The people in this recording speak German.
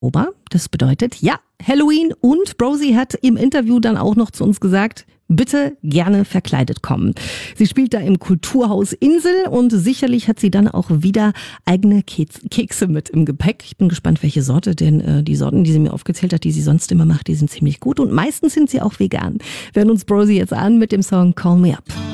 Das bedeutet, ja, Halloween, und Brosi hat im Interview dann auch noch zu uns gesagt, bitte gerne verkleidet kommen. Sie spielt da im Kulturhaus Insel und sicherlich hat sie dann auch wieder eigene Kekse mit im Gepäck. Ich bin gespannt, welche Sorte, denn die Sorten, die sie mir aufgezählt hat, die sie sonst immer macht, die sind ziemlich gut und meistens sind sie auch vegan. Wir hören uns Brosi jetzt an mit dem Song Call Me Up.